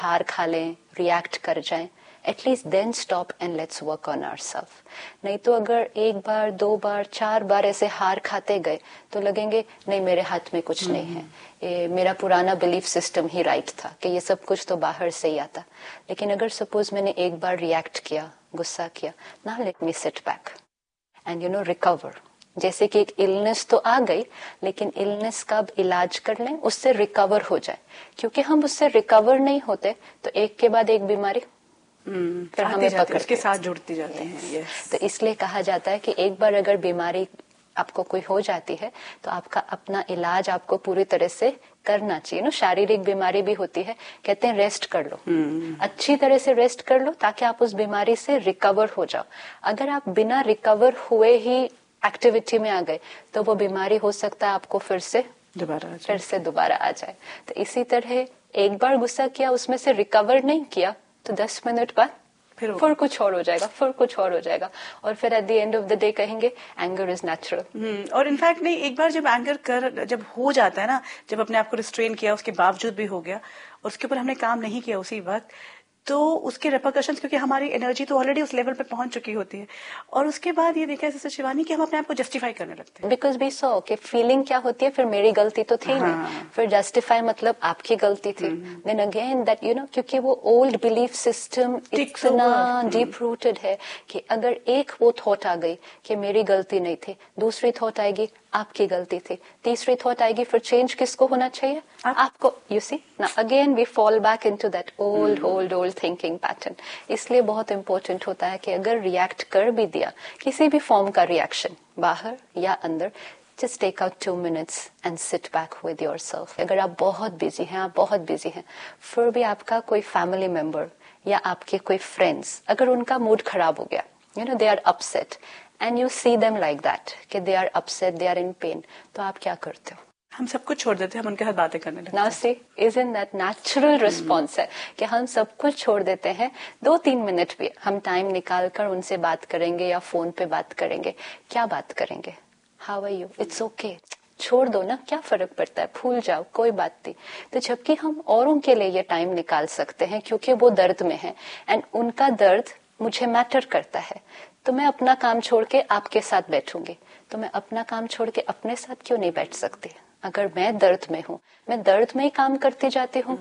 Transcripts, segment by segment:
हार खा लें, रिएक्ट कर जाएं, at least then stop and let's work on ourselves. नहीं तो अगर एक बार, 2 बार, 4 बार ऐसे हार खाते गए तो लगेंगे नहीं मेरे हाथ में कुछ नहीं है, ये मेरा पुराना बिलीफ सिस्टम ही राइट था कि ये सब कुछ तो बाहर से ही आता। लेकिन अगर सपोज मैंने एक बार रिएक्ट किया, गुस्सा किया, now let me sit back and recover. जैसे कि एक इलनेस तो आ गई, लेकिन इलनेस का अब इलाज कर लें, उससे रिकवर हो जाए। क्योंकि हम उससे रिकवर नहीं होते तो एक के बाद एक बीमारी फिर हमें पकड़ उसके साथ जुड़ती जाती है। तो इसलिए कहा जाता है कि एक बार अगर बीमारी आपको कोई हो जाती है तो आपका अपना इलाज आपको पूरी तरह से करना चाहिए। शारीरिक बीमारी भी होती है, कहते हैं रेस्ट कर लो, अच्छी तरह से रेस्ट कर लो ताकि आप उस बीमारी से रिकवर हो जाओ। अगर आप बिना रिकवर हुए ही एक्टिविटी में आ गए तो वो बीमारी हो सकता है आपको फिर से दोबारा आ जाए। तो इसी तरह एक बार गुस्सा किया, उसमें से रिकवर नहीं किया तो 10 मिनट बाद फिर कुछ और हो जाएगा, फिर कुछ और हो जाएगा, और फिर at the end of the day कहेंगे एंगर इज नेचुरल। और इनफैक्ट नहीं, एक बार जब एंगर जब हो जाता है ना, जब अपने आप को रिस्ट्रेन किया उसके बावजूद भी हो गया और उसके ऊपर हमने काम नहीं किया उसी वक्त, तो उसके रेपरकशंस, क्योंकि हमारी एनर्जी तो ऑलरेडी उस लेवल पे पहुंच चुकी होती है, और उसके बाद ये देखा जैसे शिवानी कि हम अपने आप को जस्टिफाई करने लगते हैं। बिकॉज वी सो कि फीलिंग क्या होती है, फिर मेरी गलती तो थी नहीं, फिर जस्टिफाई मतलब आपकी गलती थी। देन अगेन दैट क्योंकि वो ओल्ड बिलीफ सिस्टम इतना डीप रूटेड है कि अगर एक वो थॉट आ गई कि मेरी गलती नहीं थी, दूसरी थॉट आएगी आपकी गलती थी, तीसरी थॉट आएगी, फिर चेंज किसको होना चाहिए? आपको। यू सी ना, again we fall back into that old thinking pattern. इसलिए बहुत इंपॉर्टेंट होता है कि अगर रिएक्ट कर भी दिया, किसी भी फॉर्म का रिएक्शन, बाहर या अंदर, just take out 2 minutes and sit back with yourself। अगर आप बहुत बिजी हैं, फिर भी आपका कोई फैमिली मेंबर या आपके कोई फ्रेंड्स, अगर उनका मूड खराब हो गया, they are upset and you see them like that कि they are upset, they are in pain, तो आप क्या करते हो? हम सब कुछ छोड़ देते हैं, हम उनके साथ बातें करने लगते हैं। Now see, isn't that natural response है कि हम सब कुछ छोड़ देते हैं, 2-3 मिनट भी हम टाइम निकाल कर उनसे बात करेंगे या फोन पे बात करेंगे। क्या बात करेंगे? How are you? It's okay। छोड़ दो ना, क्या फर्क पड़ता है, भूल जाओ, कोई बात नहीं। तो जबकि हम औरों के लिए ये टाइम निकाल सकते हैं क्योंकि वो दर्द में है एंड उनका दर्द मुझे मैटर करता है, तो मैं अपना काम छोड़ के आपके साथ बैठूंगी, तो मैं अपना काम छोड़ के अपने साथ क्यों नहीं बैठ सकती? अगर मैं दर्द में हूँ, मैं दर्द में ही काम करते जाती हूँ,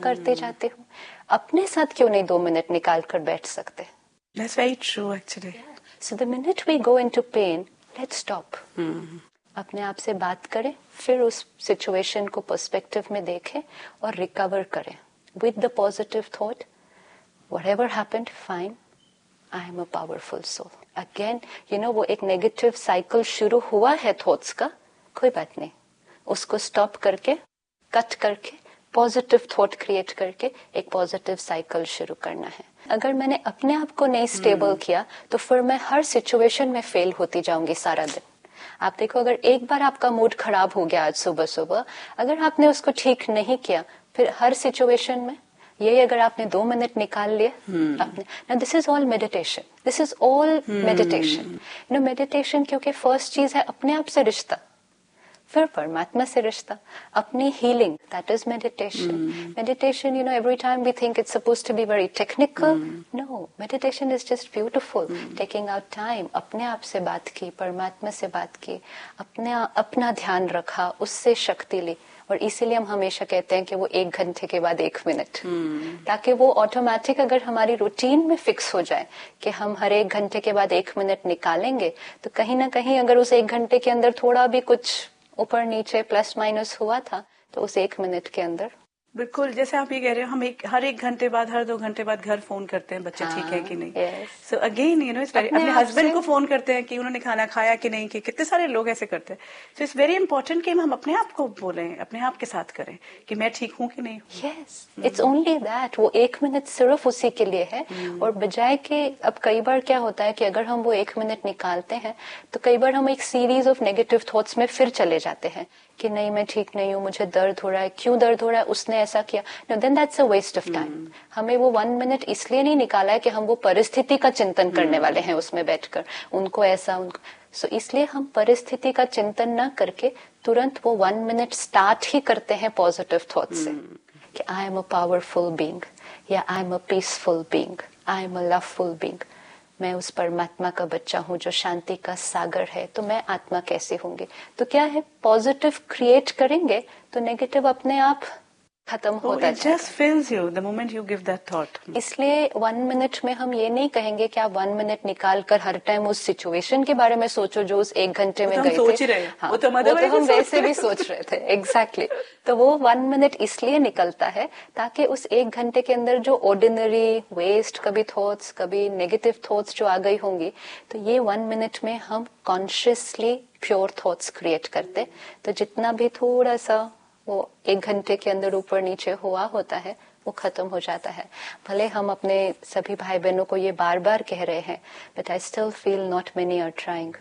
अपने साथ क्यों नहीं 2 मिनट निकाल कर बैठ सकते? That's very true actually। So the minute we go into pain, let's stop। अपने आप से बात करें, फिर उस सिचुएशन को पर्सपेक्टिव में देखें और रिकवर करें with the positive thought, whatever happened, fine, I am a powerful soul. Again वो एक नेगेटिव साइकिल शुरू हुआ है थॉट्स का, कोई बात नहीं, उसको स्टॉप करके, कट करके, पॉजिटिव थॉट क्रिएट करके एक पॉजिटिव साइकिल शुरू करना है। अगर मैंने अपने आप को नहीं स्टेबल किया तो फिर मैं हर सिचुएशन में फेल होती जाऊंगी सारा दिन। आप देखो, अगर एक बार आपका मूड खराब हो गया आज सुबह, अगर आपने उसको ठीक नहीं किया, फिर हर सिचुएशन में यही अगर आपने 2 मिनट निकाल लिए अपने, ना this is all meditation, meditation क्योंकि फर्स्ट चीज है अपने आप से रिश्ता, फिर परमात्मा से रिश्ता, अपनी healing, that is meditation. Every time we think it's supposed to be very technical, no, meditation is just beautiful, taking out time, अपने आप से बात की, परमात्मा से बात की, अपना ध्यान रखा, उससे शक्ति ली। और इसीलिए हम हमेशा कहते हैं कि वो 1 घंटे के बाद 1 मिनट, ताकि वो ऑटोमेटिक अगर हमारी रूटीन में फिक्स हो जाए कि हम हर 1 घंटे के बाद 1 मिनट निकालेंगे, तो कहीं ना कहीं अगर उस 1 घंटे के अंदर थोड़ा भी कुछ ऊपर नीचे प्लस माइनस हुआ था, तो उस 1 मिनट के अंदर बिल्कुल, जैसे आप ये कह रहे हो, हम हर 1 घंटे बाद, हर 2 घंटे बाद घर फोन करते हैं, बच्चे ठीक है कि नहीं। सो अगेन इट्स वेरी, अपने हस्बैंड को फोन करते हैं कि उन्होंने खाना खाया कि नहीं, कि कितने सारे लोग ऐसे करते हैं। सो इट्स वेरी इंपॉर्टेंट कि हम अपने आप को बोलें, अपने आप के साथ करें कि मैं ठीक हूँ कि नहीं। यस, इट्स ओनली दैट, वो 1 मिनट सिर्फ उसी के लिए है। और बजाय के, अब कई बार क्या होता है कि अगर हम वो 1 मिनट निकालते हैं तो कई बार हम एक सीरीज ऑफ नेगेटिव थॉट्स में फिर चले जाते हैं कि नहीं, मैं ठीक नहीं हूँ, मुझे दर्द हो रहा है, क्यों दर्द हो रहा है, उसने ऐसा किया। No, then that's a waste of time. हमें वो 1 मिनट इसलिए नहीं निकाला है कि हम वो परिस्थिति का चिंतन करने वाले हैं उसमें बैठकर, उनको ऐसा, सो इसलिए हम परिस्थिति का चिंतन न करके तुरंत वो 1 मिनट स्टार्ट ही करते हैं पॉजिटिव थॉट से कि I am a powerful being, या I am a peaceful being, I am a loveful being, मैं उस परमात्मा का बच्चा हूँ जो शांति का सागर है, तो मैं आत्मा कैसे होंगी? तो क्या है, पॉजिटिव क्रिएट करेंगे तो नेगेटिव अपने आप खत्म होता जाएगा। Just fills you the moment you give that thought. इसलिए 1 मिनट में हम ये नहीं कहेंगे कि आप 1 मिनट निकाल कर हर टाइम उस सिचुएशन के बारे में सोचो जो उस 1 घंटे में गए सोच ही थे। रहे हैं। हाँ, वो तो हम वैसे भी सोच रहे थे। एग्जैक्टली तो वो 1 मिनट इसलिए निकलता है ताकि उस 1 घंटे के अंदर जो ऑर्डिनरी वेस्ट, कभी थॉट्स, कभी नेगेटिव थॉट्स जो आ गई होंगी, तो ये 1 मिनट में हम कॉन्शियसली प्योर थॉट्स क्रिएट करते। तो जितना भी थोड़ा सा वो 1 घंटे के अंदर ऊपर नीचे हुआ होता है वो खत्म हो जाता है। भले हम अपने सभी भाई बहनों को ये बार बार कह रहे हैं, but I still feel not many are trying.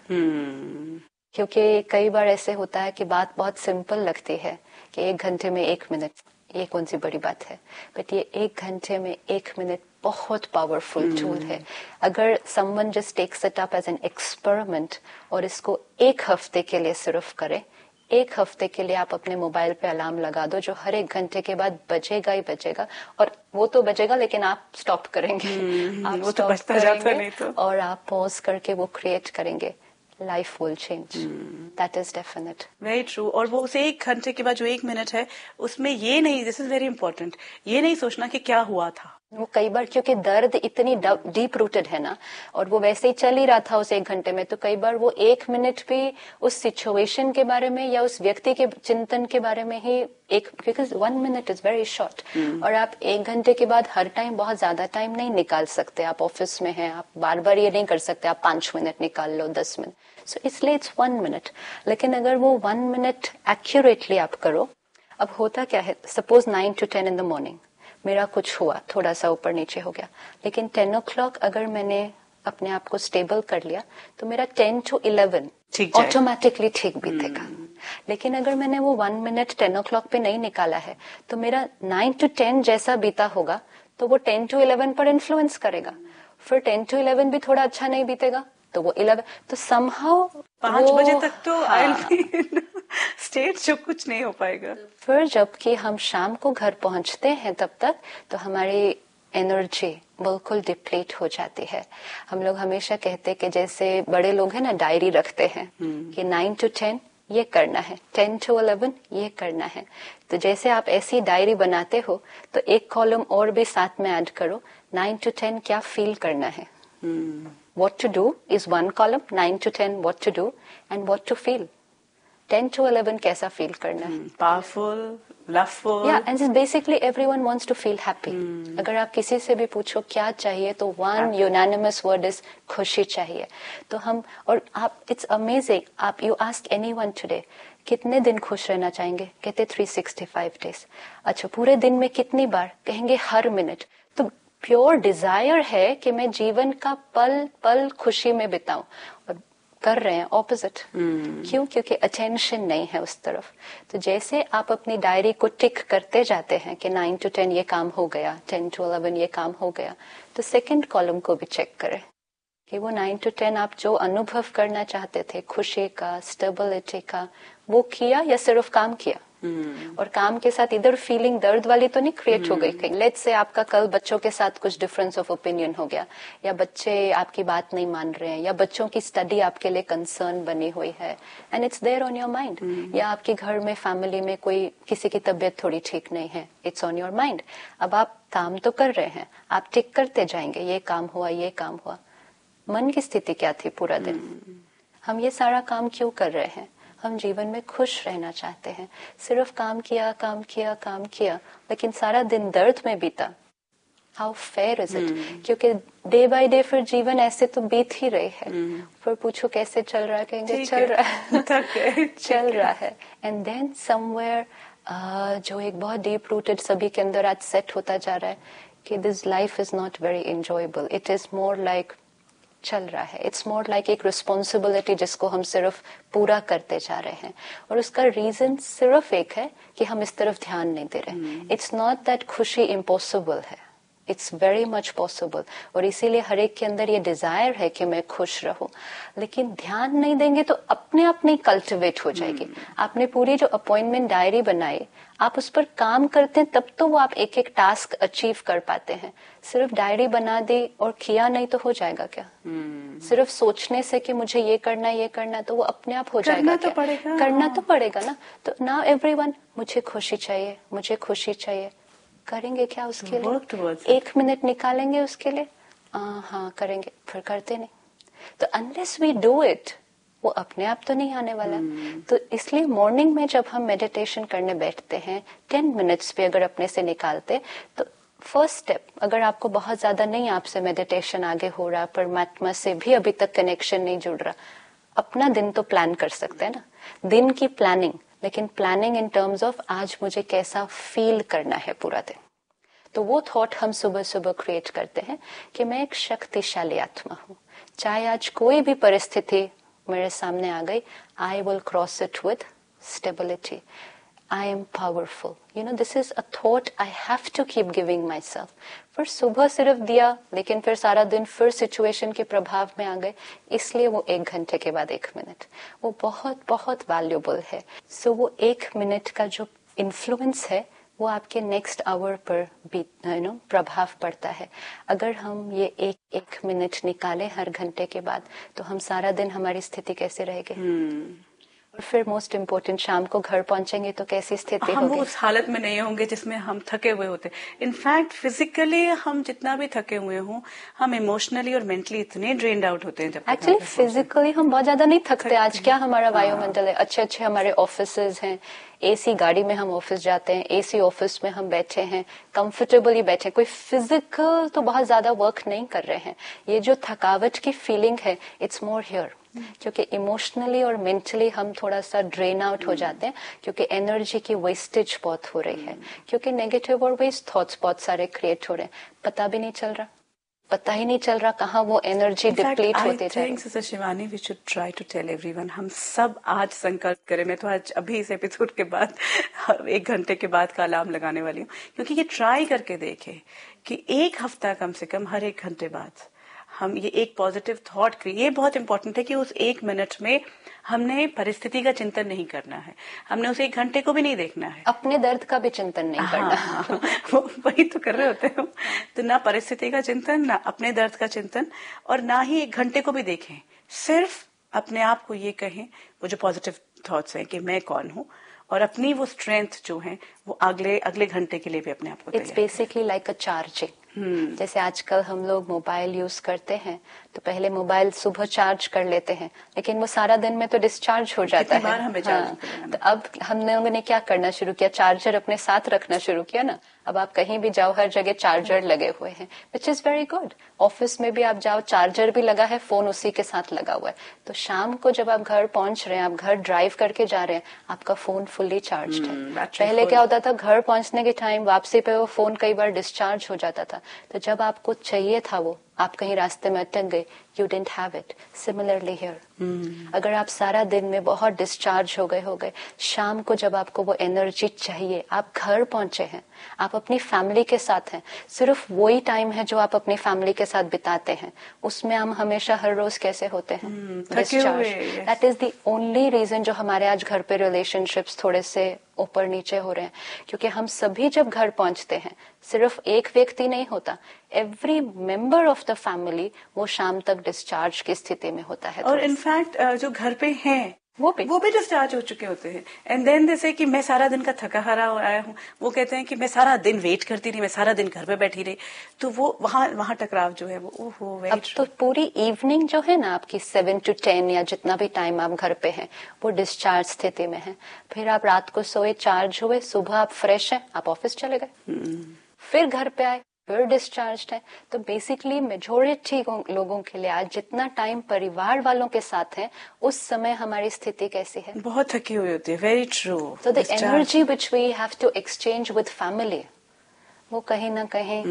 क्योंकि कई बार ऐसे होता है कि बात बहुत सिंपल लगती है कि 1 घंटे में 1 मिनट, ये कौन सी बड़ी बात है, बट ये 1 घंटे में 1 मिनट बहुत पावरफुल टूल है। अगर someone just takes it up as an experiment और इसको 1 हफ्ते के लिए सिर्फ करे, 1 हफ्ते के लिए आप अपने मोबाइल पे अलार्म लगा दो जो हर 1 घंटे के बाद बजेगा ही बजेगा, और वो तो बजेगा लेकिन आप स्टॉप करेंगे, आप वो तो बजता जाता नहीं तो। और आप पॉज करके वो क्रिएट करेंगे, life will change, that is definite. Very true. और वो उसे 1 घंटे के बाद जो 1 मिनट है उसमें ये नहीं, दिस इज वेरी इंपॉर्टेंट, ये नहीं सोचना कि क्या हुआ था। वो कई बार क्योंकि दर्द इतनी डीप रूटेड है ना, और वो वैसे ही चल ही रहा था उस 1 घंटे में, तो कई बार वो 1 मिनट भी उस सिचुएशन के बारे में या उस व्यक्ति के चिंतन के बारे में ही because 1 minute is very short, और आप 1 घंटे के बाद हर टाइम बहुत ज्यादा टाइम नहीं निकाल सकते। आप ऑफिस में हैं, आप बार बार ये नहीं कर सकते आप 5 मिनट निकाल लो, 10 मिनट, सो इसलिए इट्स 1 मिनट। लेकिन अगर वो 1 मिनट एक्यूरेटली आप करो, अब होता क्या है, suppose 9 to 10 in the morning मेरा कुछ हुआ, थोड़ा सा ऊपर नीचे हो गया, लेकिन 10 o'clock अगर मैंने अपने आप को स्टेबल कर लिया तो मेरा 10 to 11 ऑटोमेटिकली ठीक बीतेगा। लेकिन अगर मैंने वो 1 मिनट 10 o'clock पे नहीं निकाला है तो मेरा 9 to 10 जैसा बीता होगा तो वो 10 to 11 पर इन्फ्लुएंस करेगा, फिर 10 to 11 भी थोड़ा अच्छा नहीं बीतेगा तो वो 11, तो समहाउ 5 बजे तक तो स्टेट जो कुछ नहीं हो पाएगा। फिर जबकि हम शाम को घर पहुंचते हैं तब तक तो हमारी एनर्जी बिल्कुल डिप्लीट हो जाती है। हम लोग हमेशा कहते हैं कि जैसे बड़े लोग हैं ना, डायरी रखते हैं कि 9 to 10 ये करना है, 10 to 11 ये करना है, तो जैसे आप ऐसी डायरी बनाते हो तो एक कॉलम और भी साथ में ऐड करो, 9 to 10 क्या फील करना है। What to do is one column, 9 to 10 what to do and what to feel. 10 to 11 कैसा फील करना है? Powerful, loveful. Yeah, and basically everyone wants to feel happy. अगर आप किसी से भी पूछो क्या चाहिए तो one unanimous word is खुशी चाहिए। तो हम, और आप, it's amazing, आप you ask anyone today कितने दिन खुश रहना चाहेंगे, कहते 365 days। अच्छा, पूरे दिन में कितनी बार, कहेंगे हर मिनट। तो प्योर डिजायर है कि मैं जीवन का पल पल खुशी में बिताऊं, और कर रहे हैं ऑपोजिट। क्यों? क्योंकि अटेंशन नहीं है उस तरफ। तो जैसे आप अपनी डायरी को टिक करते जाते हैं कि 9 to 10 ये काम हो गया, 10 to 11 ये काम हो गया, तो सेकंड कॉलम को भी चेक करें कि वो 9 to 10 आप जो अनुभव करना चाहते थे, खुशी का, स्टेबिलिटी का, वो किया या सिर्फ काम किया। और काम के साथ इधर फीलिंग दर्द वाली तो नहीं क्रिएट हो गई कहीं। लेट्स से आपका कल बच्चों के साथ कुछ डिफरेंस ऑफ ओपिनियन हो गया, या बच्चे आपकी बात नहीं मान रहे हैं, या बच्चों की स्टडी आपके लिए कंसर्न बनी हुई है and it's there on your mind, या आपके घर में फैमिली में कोई किसी की तबीयत थोड़ी ठीक नहीं है, इट्स ऑन योर माइंड। अब आप काम तो कर रहे हैं, आप टिक करते जाएंगे, ये काम हुआ, ये काम हुआ। मन की स्थिति क्या थी पूरा दिन? हम ये सारा काम क्यों कर रहे हैं? हम जीवन में खुश रहना चाहते हैं। सिर्फ काम किया, काम किया, काम किया, लेकिन सारा दिन दर्द में बीता। How fair is it? क्योंकि डे बाय डे फिर जीवन ऐसे तो बीत ही रही है। फिर पूछो कैसे चल रहा है, कहेंगे चल रहा है चल रहा है। एंड देन समवेयर जो एक बहुत डीप रूटेड सभी के अंदर आज सेट होता जा रहा है कि this life is not very enjoyable, it is more like चल रहा है, इट्स मोर लाइक एक रिस्पॉन्सिबिलिटी जिसको हम सिर्फ पूरा करते जा रहे हैं। और उसका रीजन सिर्फ एक है कि हम इस तरफ ध्यान नहीं दे रहे। इट्स नॉट दैट खुशी इम्पॉसिबल है, इट्स वेरी मच पॉसिबल। और इसीलिए हर एक के अंदर ये डिजायर है कि मैं खुश रहूं, लेकिन ध्यान नहीं देंगे तो अपने आप नहीं कल्टिवेट हो जाएगी। आपने पूरी जो अपॉइंटमेंट डायरी बनाई, आप उस पर काम करते हैं तब तो वो आप एक एक टास्क अचीव कर पाते हैं। सिर्फ डायरी बना दी और किया नहीं तो हो जाएगा क्या? सिर्फ सोचने से कि मुझे ये करना है, ये करना है, तो वो अपने आप हो जाएगा क्या? करना तो पड़ेगा ना। तो नाउ एवरीवन, मुझे खुशी चाहिए, मुझे खुशी चाहिए, करेंगे क्या उसके लिए? 1 मिनट निकालेंगे उसके लिए? हाँ करेंगे, फिर करते नहीं। तो अनलेस वी डू इट, वो अपने आप तो नहीं आने वाला। तो इसलिए मॉर्निंग में जब हम मेडिटेशन करने बैठते हैं, 10 मिनट्स भी अगर अपने से निकालते, तो फर्स्ट स्टेप, अगर आपको बहुत ज्यादा नहीं आपसे मेडिटेशन आगे हो रहा, परमात्मा से भी अभी तक कनेक्शन नहीं जुड़ रहा, अपना दिन तो प्लान कर सकते हैं ना, दिन की प्लानिंग। लेकिन प्लानिंग इन टर्म्स ऑफ आज मुझे कैसा फील करना है पूरा दिन। तो वो थॉट हम सुबह सुबह क्रिएट करते हैं कि मैं एक शक्तिशाली आत्मा हूँ, चाहे आज कोई भी परिस्थिति मेरे सामने आ गई, I will cross it with stability. I am powerful. You know, this is a thought I have to keep giving myself. फिर सुबह सिर्फ दिया, लेकिन फिर सारा दिन फिर सिचुएशन के प्रभाव में आ गए, इसलिए वो 1 घंटे के बाद 1 मिनट वो बहुत बहुत वैल्यूबल है। सो वो 1 मिनट का जो इन्फ्लुएंस है वो आपके नेक्स्ट आवर पर भी प्रभाव पड़ता है। अगर हम ये एक मिनट निकाले हर घंटे के बाद, तो हम सारा दिन हमारी स्थिति कैसे रहेगी? और फिर मोस्ट इम्पोर्टेंट, शाम को घर पहुंचेंगे तो कैसी स्थिति हम होगी? उस हालत में नहीं होंगे जिसमें हम थके हुए होते। इनफैक्ट फिजिकली हम जितना भी थके हुए हों, हम इमोशनली और मेंटली इतने ड्रेन्ड आउट होते हैं। जब एक्चुअली फिजिकली हम बहुत ज्यादा नहीं थकते। आज क्या हमारा वायुमंडल है, अच्छे अच्छे हमारे ऑफिसेज हैं, एसी गाड़ी में हम ऑफिस जाते हैं, एसी ऑफिस में हम बैठे हैं, कंफर्टेबली बैठे हैं, कोई फिजिकल तो बहुत ज्यादा वर्क नहीं कर रहे हैं। ये जो थकावट की फीलिंग है, इट्स मोर हियर, क्योंकि इमोशनली और मेंटली हम थोड़ा सा ड्रेन आउट हो जाते हैं, क्योंकि एनर्जी की वेस्टेज बहुत हो रही है, क्योंकि नेगेटिव और वेस्ट थॉट्स बहुत सारे क्रिएट हो रहे हैं। पता भी नहीं चल रहा, पता ही नहीं चल रहा कहाँ वो एनर्जी डिप्लीट होती है। Sister Shivani, we should try to tell everyone, हम सब आज संकल्प करें। मैं तो आज अभी इस एपिसोड के बाद 1 घंटे के बाद का अलार्म लगाने वाली हूँ, क्योंकि ये ट्राई करके देखे कि 1 हफ्ता कम से कम हर 1 घंटे बाद हम ये एक पॉजिटिव थॉट क्रिएट। ये बहुत इंपॉर्टेंट है कि उस 1 मिनट में हमने परिस्थिति का चिंतन नहीं करना है, हमने उस 1 घंटे को भी नहीं देखना है, अपने दर्द का भी चिंतन नहीं करना। वही तो कर रहे होते हैं। तो ना परिस्थिति का चिंतन, ना अपने दर्द का चिंतन, और ना ही 1 घंटे को भी देखें। सिर्फ अपने आप को ये कहें, वो जो पॉजिटिव थॉट्स हैं कि मैं कौन हूँ, और अपनी वो स्ट्रेंथ जो है वो अगले घंटे के लिए भी अपने आप को। It's basically like a charging. जैसे आजकल हम लोग मोबाइल यूज करते हैं, तो पहले मोबाइल सुबह चार्ज कर लेते हैं, लेकिन वो सारा दिन में तो डिस्चार्ज हो जाता है। हमें तो अब हम लोगों ने क्या करना शुरू किया, चार्जर अपने साथ रखना शुरू किया ना। अब आप कहीं भी जाओ, हर जगह चार्जर लगे हुए हैं, which is very good. Office में भी आप जाओ, चार्जर भी लगा है, फोन उसी के साथ लगा हुआ है। तो शाम को जब आप घर पहुंच रहे हैं, आप घर ड्राइव करके जा रहे हैं, आपका फोन फुल्ली चार्ज है। पहले क्या होता था, घर पहुंचने के टाइम वापसी पे वो फोन कई बार डिस्चार्ज हो जाता था, तो जब आपको चाहिए था वो, आप कहीं रास्ते में अटक गए, you didn't have it. Similarly here, अगर आप सारा दिन में बहुत डिस्चार्ज हो गए, शाम को जब आपको वो एनर्जी चाहिए, आप घर पहुंचे हैं, आप अपनी फैमिली के साथ हैं, सिर्फ वही टाइम है जो आप अपनी फैमिली के साथ बिताते हैं, उसमें हम हमेशा हर रोज कैसे होते हैं, discharge. That is the only reason जो हमारे आज घर पे रिलेशनशिप्स थोड़े से ऊपर नीचे हो रहे हैं, क्योंकि हम सभी जब घर पहुंचते हैं, सिर्फ एक व्यक्ति नहीं होता, every member of the family वो शाम तक डिस्चार्ज की स्थिति में होता है। और इनफैक्ट जो घर पे हैं वो भी डिस्चार्ज हो चुके होते हैं। एंड देन जैसे कि मैं सारा दिन का थका हारा आया हूँ, वो कहते हैं कि मैं सारा दिन वेट करती रही, मैं सारा दिन घर पे बैठी रही, तो वो वहाँ टकराव जो है वो ओहो। अब तो पूरी इवनिंग जो है ना आपकी 7 to 10 या जितना भी टाइम आप घर पे हैं, वो डिस्चार्ज स्थिति में है। फिर आप रात को सोए, चार्ज हुए, सुबह आप फ्रेश हैं, आप ऑफिस चले गए, फिर घर पे आए, फिर डिस्चार्ज है। तो बेसिकली मेजोरिटी लोगों के लिए आज जितना टाइम परिवार वालों के साथ है, उस समय हमारी स्थिति कैसी है, बहुत थकी हुई होती है। Very true. तो the energy which we have to exchange with family, वो कहीं ना कहीं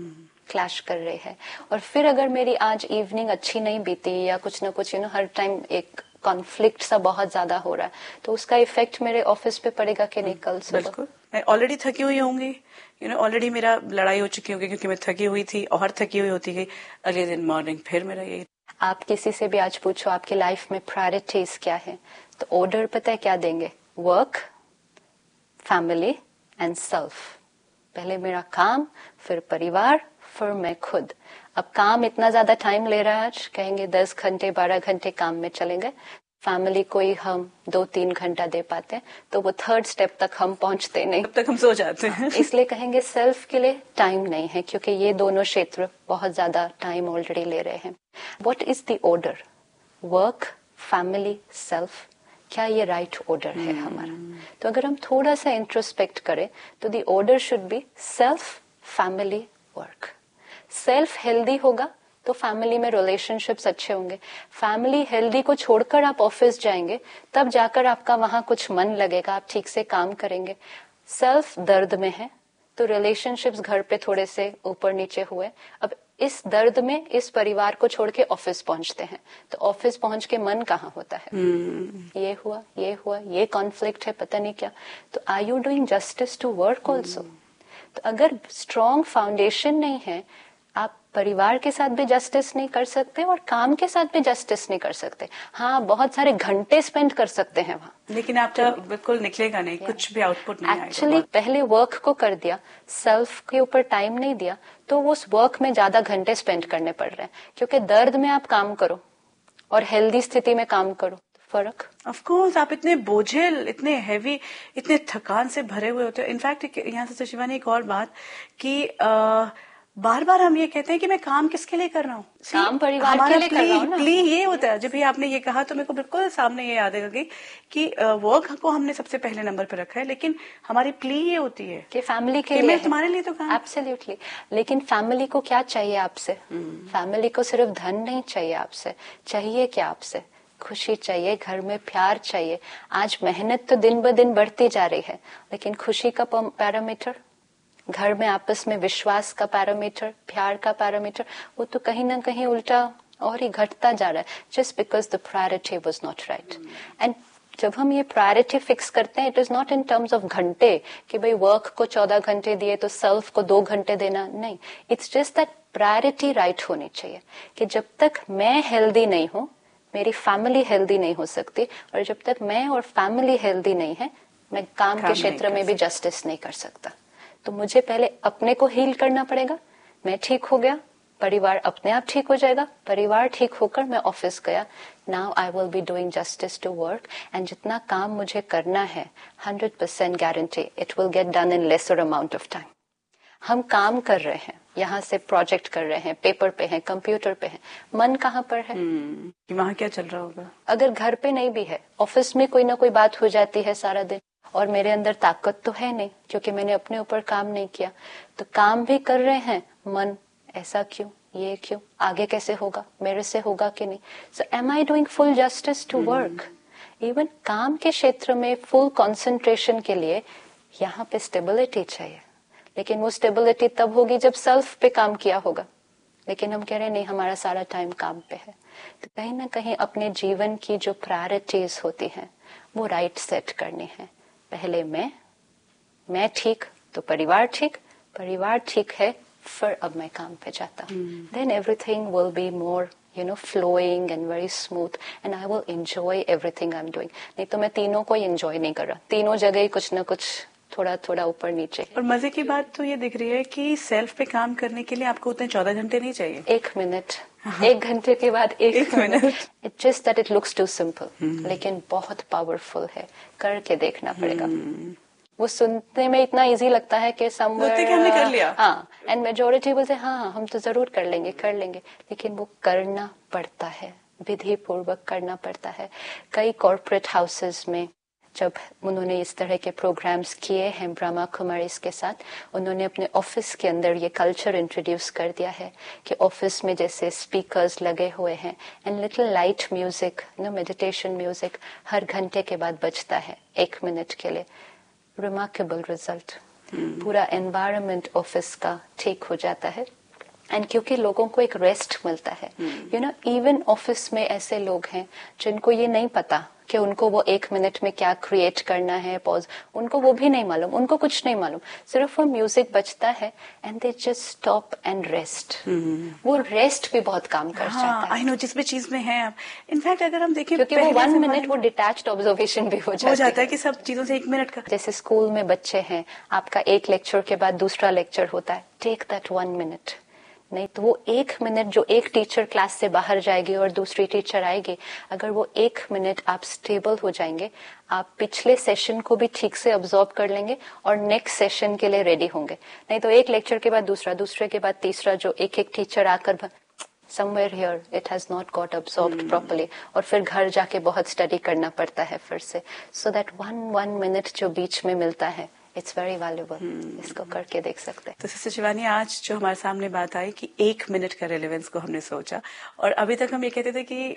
क्लैश कर रही है। और फिर अगर मेरी आज इवनिंग अच्छी नहीं बीती, या कुछ ना कुछ हर टाइम एक कॉन्फ्लिक्ट सा बहुत ज्यादा हो रहा है, तो उसका इफेक्ट मेरे ऑफिस पे पड़ेगा कि नहीं कल सुबह? बिल्कुल, मैं ऑलरेडी थकी हुई होंगी, ऑलरेडी मेरा लड़ाई हो चुकी होगी क्योंकि मैं थकी हुई थी और थकी हुई होती गई, अगले दिन मॉर्निंग फिर मेरा यही। आप किसी से भी आज पूछो आपकी लाइफ में प्रायोरिटीज क्या है, तो ऑर्डर पता है क्या देंगे? Work, family and self. पहले मेरा काम, फिर परिवार, फिर मैं खुद। अब काम इतना ज्यादा टाइम ले रहा है, आज कहेंगे 10 घंटे 12 घंटे काम में चलेंगे, फैमिली को ही हम 2-3 घंटा दे पाते हैं, तो वो थर्ड स्टेप तक हम पहुंचते नहीं, तब तक हम सो जाते हैं। इसलिए कहेंगे सेल्फ के लिए टाइम नहीं है, क्योंकि ये दोनों क्षेत्र बहुत ज्यादा टाइम ऑलरेडी ले रहे हैं। What is the order? Work, family, self. क्या ये राइट ऑर्डर है हमारा? तो अगर हम थोड़ा सा इंट्रोस्पेक्ट करें तो the order should be self, family, work. Self healthy होगा तो फैमिली में रिलेशनशिप्स अच्छे होंगे। फैमिली हेल्दी को छोड़कर आप ऑफिस जाएंगे, तब जाकर आपका वहां कुछ मन लगेगा, आप ठीक से काम करेंगे। सेल्फ दर्द में है तो रिलेशनशिप्स घर पे थोड़े से ऊपर नीचे हुए। अब इस दर्द में इस परिवार को छोड़ के ऑफिस पहुंचते हैं, तो ऑफिस पहुंच के मन कहाँ होता है? ये हुआ, ये हुआ, ये कॉन्फ्लिक्ट है, पता नहीं क्या। तो are you doing justice to work also? तो अगर स्ट्रॉन्ग फाउंडेशन नहीं है, आप परिवार के साथ भी जस्टिस नहीं कर सकते और काम के साथ भी जस्टिस नहीं कर सकते। हाँ, बहुत सारे घंटे स्पेंड कर सकते हैं वहाँ, लेकिन आपका बिल्कुल निकलेगा नहीं, कुछ भी आउटपुट नहीं आएगा। एक्चुअली पहले वर्क को कर दिया, सेल्फ के ऊपर टाइम नहीं दिया, तो उस वर्क में ज्यादा घंटे स्पेंड करने पड़ रहे हैं। क्योंकि दर्द में आप काम करो और हेल्दी स्थिति में काम करो, फर्क। ऑफ कोर्स, आप इतने बोझिल, इतने हैवी, इतने थकान से भरे हुए होते हैं। इनफैक्ट यहाँ से शिवानी एक और बात कि बार बार हम ये कहते हैं कि मैं काम किसके लिए कर रहा हूँ? काम परिवार के लिए कर रहा हूँ ना। प्ली ये होता है, जब भी आपने ये कहा तो मेरे को बिल्कुल सामने ये याद है कि वर्क को हमने सबसे पहले नंबर पर रखा है, लेकिन हमारी प्ली ये होती है कि फैमिली के लिए मैं तुम्हारे लिए तो काम। एब्सोल्युटली। लेकिन फैमिली को क्या चाहिए आपसे? फैमिली को सिर्फ धन नहीं चाहिए आपसे, चाहिए क्या आपसे? खुशी चाहिए, घर में प्यार चाहिए। आज मेहनत तो दिन ब दिन बढ़ती जा रही है, लेकिन खुशी का पैरामीटर, घर में आपस में विश्वास का पैरामीटर, प्यार का पैरामीटर, वो तो कहीं ना कहीं उल्टा और ही घटता जा रहा है, just because the priority was not right. And जब हम ये प्रायोरिटी फिक्स करते हैं, it is not in terms of घंटे कि भाई वर्क को 14 घंटे दिए तो सेल्फ को 2 घंटे देना, नहीं। It's just that priority right होनी चाहिए कि जब तक मैं हेल्दी नहीं हूं, मेरी फैमिली हेल्दी नहीं हो सकती, और जब तक मैं और फैमिली हेल्दी नहीं है, मैं काम के क्षेत्र में भी जस्टिस नहीं कर सकता। तो मुझे पहले अपने को हील करना पड़ेगा। मैं ठीक हो गया, परिवार अपने आप ठीक हो जाएगा, परिवार ठीक होकर मैं ऑफिस गया, now I will be doing justice to work, and जितना काम मुझे करना है 100% guarantee it will get done in lesser amount of time. हम काम कर रहे हैं, यहाँ से प्रोजेक्ट कर रहे हैं, पेपर पे हैं, कंप्यूटर पे हैं, मन कहाँ पर है? कि वहाँ क्या चल रहा होगा? अगर घर पे नहीं भी है, ऑफिस में कोई ना कोई बात हो जाती है सारा दिन, और मेरे अंदर ताकत तो है नहीं क्योंकि मैंने अपने ऊपर काम नहीं किया, तो काम भी कर रहे हैं, मन ऐसा क्यों, ये क्यों, आगे कैसे होगा, मेरे से होगा कि नहीं? सो M I doing full justice to work? Even काम के क्षेत्र में फुल कंसंट्रेशन के लिए यहाँ पे स्टेबिलिटी चाहिए, लेकिन वो स्टेबिलिटी तब होगी जब सेल्फ पे काम किया होगा। लेकिन हम कह रहे हैं नहीं, हमारा सारा टाइम काम पे है। तो कहीं ना कहीं अपने जीवन की जो प्रायोरिटीज होती हैं वो राइट सेट करनी है। पहले मैं ठीक तो परिवार ठीक, परिवार ठीक है फिर अब मैं काम पे जाता, then everything will be more flowing and very smooth and I will enjoy everything I'm doing। नहीं तो मैं तीनों को एंजॉय नहीं कर रहा, तीनों जगह ही कुछ ना कुछ थोड़ा थोड़ा ऊपर नीचे। और मजे की बात तो ये दिख रही है कि सेल्फ पे काम करने के लिए आपको उतने 14 घंटे नहीं चाहिए, 1 मिनट, 1 घंटे के बाद 1 minute. It's just that it looks to simple, लेकिन बहुत पावरफुल है, करके देखना पड़ेगा। वो सुनने में इतना इजी लगता है कि समवेयर हमने कर लिया, हाँ, एंड मेजोरिटी बोलते हाँ हम तो जरूर कर लेंगे, लेकिन वो करना पड़ता है, विधि पूर्वक करना पड़ता है। कई कॉर्पोरेट हाउसेस में जब उन्होंने इस तरह के प्रोग्राम्स किए हैं ब्रह्मा कुमारीज के साथ, उन्होंने अपने ऑफिस के अंदर ये कल्चर इंट्रोड्यूस कर दिया है कि ऑफिस में जैसे स्पीकर्स लगे हुए हैं and little light music, meditation music हर घंटे के बाद बजता है 1 मिनट के लिए। रिमार्केबल रिजल्ट, पूरा एनवायरनमेंट ऑफिस का ठीक हो जाता है। एंड क्योंकि लोगों को एक रेस्ट मिलता है, यू नो, इवन ऑफिस में ऐसे लोग हैं जिनको ये नहीं पता कि उनको वो 1 मिनट में क्या क्रिएट करना है, पॉज, उनको वो भी नहीं मालूम, उनको कुछ नहीं मालूम, सिर्फ वो म्यूजिक बजता है and they just stop and rest. वो रेस्ट भी बहुत काम कर जाता है। आई नो, जिस भी चीज में है आप, इनफैक्ट अगर हम देखें, क्योंकि वो 1 मिनट वो डिटैच्ड ऑब्जर्वेशन भी हो जाता है कि सब चीजों से 1 मिनट का। जैसे स्कूल में बच्चे हैं, आपका एक लेक्चर के बाद दूसरा लेक्चर होता है, टेक दैट 1 मिनट। नहीं तो वो 1 मिनट जो एक टीचर क्लास से बाहर जाएगी और दूसरी टीचर आएगी, अगर वो 1 मिनट आप स्टेबल हो जाएंगे, आप पिछले सेशन को भी ठीक से ऑब्जॉर्व कर लेंगे और नेक्स्ट सेशन के लिए रेडी होंगे। नहीं तो एक लेक्चर के बाद दूसरा, दूसरे के बाद तीसरा, जो एक एक टीचर आकर somewhere here it has not got absorbed properly, और फिर घर जाके बहुत स्टडी करना पड़ता है फिर से। So that one minute जो बीच में मिलता है, इट्स वेरी वैल्यूएबल। इसको करके देख सकते हैं। तो सिस्टर शिवानी, आज जो हमारे सामने बात आई कि 1 मिनट का रेलेवेंस को हमने सोचा, और अभी तक हम ये कहते थे कि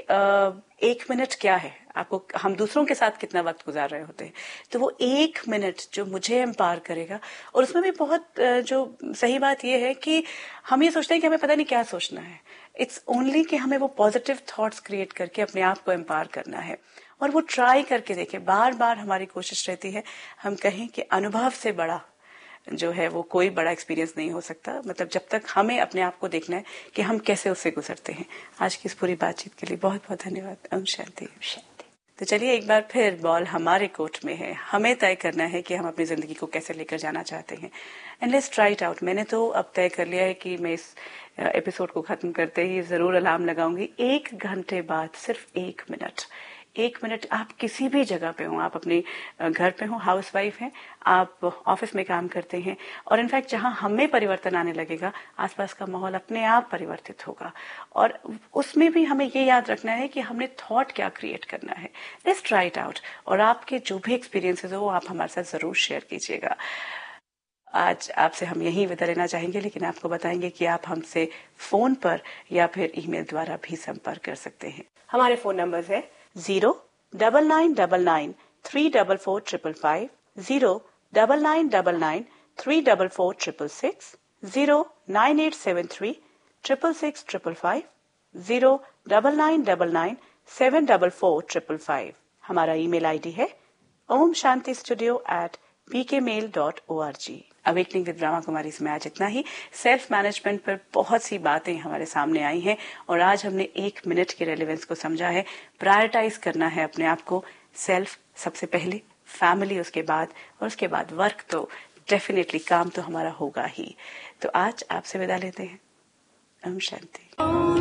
1 मिनट क्या है, आपको, हम दूसरों के साथ कितना वक्त गुजार रहे होते हैं, तो वो 1 मिनट जो मुझे एम्पावर करेगा। और उसमें भी बहुत जो सही बात ये है कि हम ये सोचते हैं कि हमें पता नहीं क्या सोचना है, इट्स ओनली कि हमें वो पॉजिटिव थॉट्स क्रिएट करके अपने आप को एम्पावर करना है, और वो ट्राई करके देखें। बार बार हमारी कोशिश रहती है, हम कहें कि अनुभव से बड़ा जो है वो कोई बड़ा एक्सपीरियंस नहीं हो सकता, मतलब जब तक हमें अपने आप को देखना है कि हम कैसे उससे गुजरते हैं। आज की इस पूरी बातचीत के लिए बहुत बहुत धन्यवाद। ओम शांति। तो चलिए, एक बार फिर बॉल हमारे कोर्ट में है, हमें तय करना है कि हम अपनी जिंदगी को कैसे लेकर जाना चाहते हैं, and let's try it out. मैंने तो अब तय कर लिया है कि मैं इस एपिसोड को खत्म करते ही जरूर अलार्म लगाऊंगी, 1 घंटे बाद सिर्फ 1 मिनट। 1 मिनट, आप किसी भी जगह पे हो, आप अपने घर पे हो, हाउसवाइफ हैं, आप ऑफिस में काम करते हैं, और इनफैक्ट जहां हमें परिवर्तन आने लगेगा, आसपास का माहौल अपने आप परिवर्तित होगा। और उसमें भी हमें ये याद रखना है कि हमने थॉट क्या क्रिएट करना है। लेट्स ट्राई इट आउट, और आपके जो भी एक्सपीरियंसेस हो वो आप हमारे साथ जरूर शेयर कीजिएगा। आज आपसे हम यहीं विदा लेना चाहेंगे, लेकिन आपको बताएंगे कि आप हमसे फोन पर या फिर ईमेल द्वारा भी संपर्क कर सकते हैं। हमारे फोन नंबर है 09999344555, 099993446, 09873666555, 09999744555। हमारा ईमेल आईडी है omshantistudio@pkmail.org। Awakening with Brahma Kumari में आज इतना ही। सेल्फ मैनेजमेंट पर बहुत सी बातें हमारे सामने आई हैं, और आज हमने 1 मिनट के रेलेवेंस को समझा है। प्रायोरिटाइज करना है अपने आप को, सेल्फ सबसे पहले, फैमिली उसके बाद, और उसके बाद वर्क। तो डेफिनेटली काम तो हमारा होगा ही। तो आज आपसे विदा लेते हैं। ओम शांति।